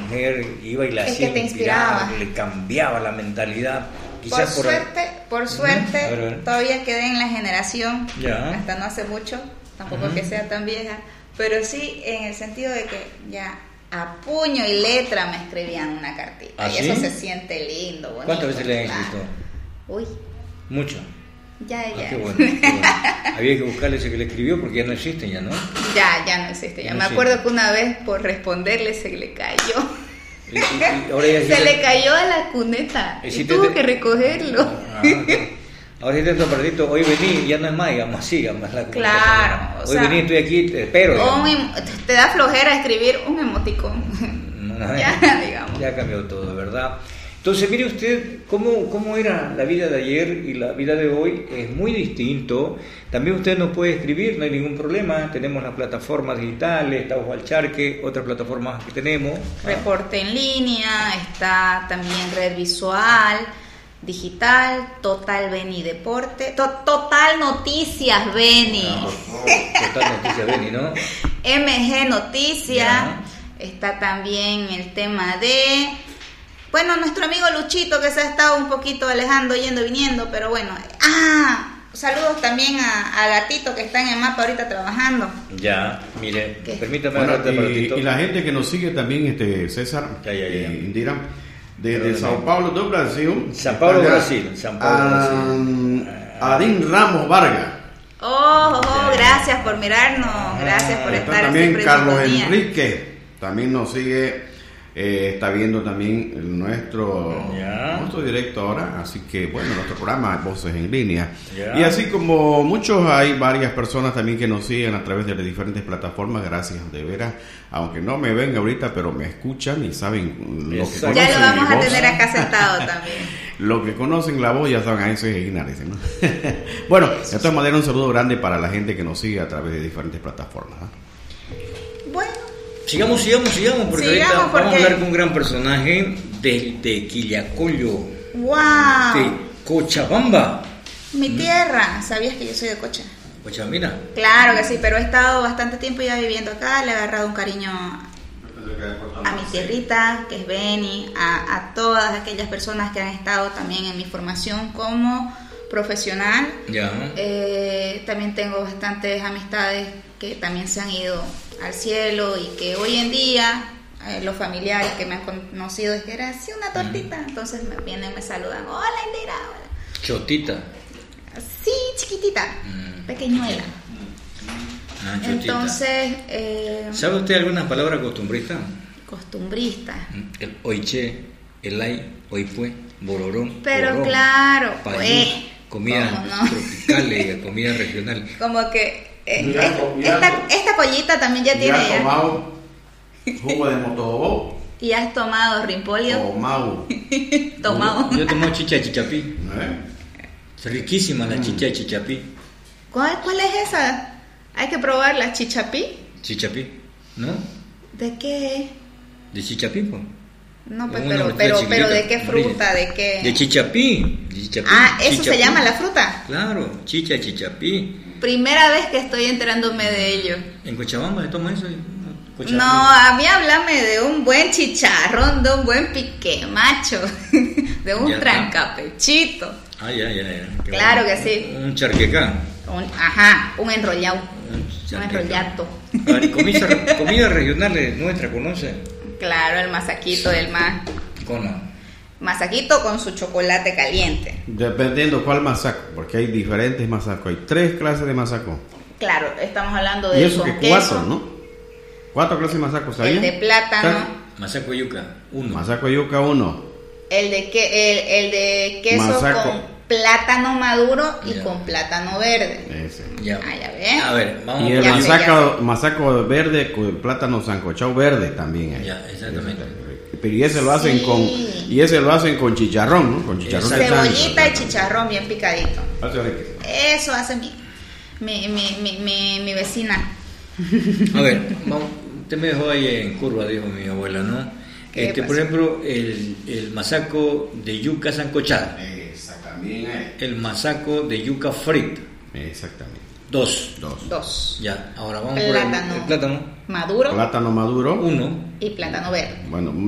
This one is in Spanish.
mujer iba y la Es hacía que te inspiraba. le cambiaba la mentalidad. Quizás Por suerte, A ver. todavía quedé en la generación, Ya. hasta no hace mucho, tampoco que sea tan vieja, pero sí en el sentido de que ya a puño y letra me escribían una cartita. ¿Ah, y sí? eso se siente lindo, bonito. ¿Cuántas veces le han claro. escrito? Uy, Mucho. ya. Qué bueno, qué bueno. Había que buscarle ese que le escribió porque ya no existen ya, ¿no? Ya no existe. Ya No me existe. acuerdo que una vez por responderle se le cayó. Y ahora ya Se le cayó a la cuneta y Existe tuvo que recogerlo. Ahora sí te apartito, hoy vení, ya no es más, digamos así, digamos. Claro, Hoy vení, estoy aquí, te espero. Te da flojera escribir un emoticón. Ya, digamos. Ya cambió todo, ¿verdad? Entonces, mire usted cómo era la vida de ayer y la vida de hoy, es muy distinto. También usted nos puede escribir, no hay ningún problema. Tenemos las plataformas digitales, está Ojo al Charque, otras plataformas que tenemos. Reporte en línea, está también Red Visual, Digital, Total Beni Deporte, Total Noticias Beni, Total Noticias Beni, ¿no? MG Noticias, Ya. está también el tema de... Bueno, nuestro amigo Luchito que se ha estado un poquito alejando, yendo, viniendo, pero bueno. Saludos también a Gatito que está en el mapa ahorita trabajando. Ya, mire, ¿Qué? permítame Bueno, agarrarte aparatito. y la gente que nos sigue también, César, Ya. Indira, desde Perdóname. Sao Paulo do Brasil. Sao Paulo, está Brasil. Sao Paulo, Brasil. Adín Ramos Vargas. Gracias por mirarnos, gracias por Está estar también siempre en Carlos sintonía. Enrique, también nos sigue, está viendo también nuestro directo ahora, así que bueno, nuestro programa Voces en Línea. Ya. Y así como muchos, hay varias personas también que nos siguen a través de las diferentes plataformas, gracias de veras, aunque no me ven ahorita, pero me escuchan y saben lo que Exacto. conocen Ya lo vamos mi a voz. tener acá sentado también. Lo que conocen la voz ya saben, a eso es Ignares, ¿no? Bueno, de todas maneras un saludo grande para la gente que nos sigue a través de diferentes plataformas, ¿no? Bueno, Sigamos, porque Sigamos, ahorita vamos a porque- hablar con un gran personaje de Quillacollo, wow, de Cochabamba. mi tierra. ¿Sabías que yo soy de Cocha? Cochabamba. Claro que sí, pero he estado bastante tiempo ya viviendo acá, le he agarrado un cariño a mi tierrita, que es Beni, a todas aquellas personas que han estado también en mi formación como profesional. Ya. También tengo bastantes amistades que también se han ido al cielo y que hoy en día los familiares que me han conocido es que era así una tortita, entonces me vienen, me saludan, hola Indira, hola. Chotita. Sí, chiquitita, pequeñuela. Chotita. Entonces, ¿Sabe usted algunas palabras costumbristas? costumbrista. El oiche, el ay, oipue, bororón. Pero borrón, claro, pañú, pues, comidas ¿cómo no? tropicales, comida regional. Como que Mira, esta pollita también ya tiene. ¿Ya has tomado jugo de motobo ¿Y has tomado rimpolio? o mau? Tomado. Yo tomo chicha de chichapí. ¿Eh? Es riquísima la chicha de chichapí. ¿Cuál es esa? Hay que probar la chichapí. Chichapí, ¿no? ¿De qué? De chichapí, pues. No, pues, Una pero fruta chiquitita, ¿de qué amarilla. fruta? ¿De qué? De chichapí. De chichapí. Eso Chichapí. se llama la fruta. Claro, chicha de chichapí. Primera vez que estoy enterándome de ello. En Cochabamba se toma eso. Cochabamba. No, a mí háblame de un buen chicharrón, de un buen pique macho, de un Ya está. trancapechito. Ya. Qué Claro bueno. que sí. Un charquecán. Un enrollado. Un charquecán. enrollato. A ver, comida regional nuestra, ¿conoce? Claro, el masaquito del mar. Cono. Masaquito con su chocolate caliente. Dependiendo cuál masaco, porque hay diferentes masacos, hay 3 clases de masaco. Claro, estamos hablando Y de eso con que queso, 4, ¿no? 4 clases de masaco, ¿sabían? el de plátano, Masaco yuca, 1. Masaco yuca 1. el de queso Masaco. con plátano maduro y Ya. con plátano verde. Ese. Ya. Ya ven. A ver, vamos Y el Ya sé, masaco verde con plátano sancochado verde también hay. Ya, exactamente. Pero y ese lo hacen Sí. con chicharrón, ¿no? Con chicharrón de Cebollita y chancho. chicharrón bien picadito. Hace rico. Eso hace mi vecina. A ver, vamos. Usted me dejó ahí en curva, dijo mi abuela, ¿no? ¿Qué Por pasó? ejemplo, el masaco de yuca sancochada, Esa también hay. el masaco de yuca frita, Exactamente. 2. 2. Ya, ahora vamos Plátano. por el plátano, Maduro Plátano maduro. 1. y plátano verde. Bueno,